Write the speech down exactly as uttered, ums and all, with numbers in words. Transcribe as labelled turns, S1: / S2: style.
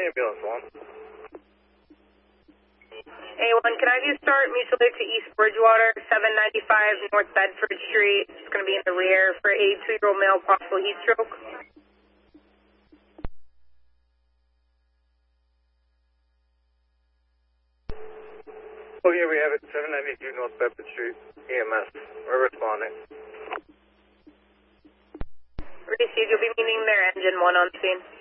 S1: Ambulance one.
S2: A one, can I have you start mutual aid to East Bridgewater, seven ninety-five North Bedford Street. It's going to be in the rear for a two-year-old male, possible heat stroke.
S1: Oh yeah, we have it, seven ninety-two North Bedford Street, E M S. We're responding.
S2: Received, you'll be meeting their engine one on scene.